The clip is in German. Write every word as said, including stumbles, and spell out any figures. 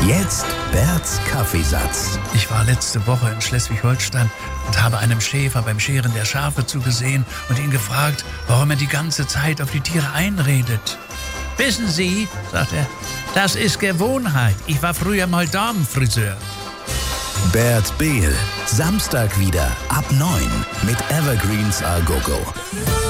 Jetzt Berts Kaffeesatz. Ich war letzte Woche in Schleswig-Holstein und habe einem Schäfer beim Scheren der Schafe zugesehen und ihn gefragt, warum er die ganze Zeit auf die Tiere einredet. Wissen Sie, sagt er, das ist Gewohnheit. Ich war früher mal Damenfriseur. Bert Behl, Samstag wieder ab neun mit Evergreens A Go Go.